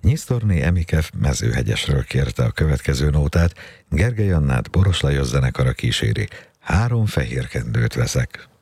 Nyisztorné Emike Mezőhegyesről kérte a következő nótát, Gergely Annát Boros Lajos zenekara kíséri. 3 fehér kendőt veszek.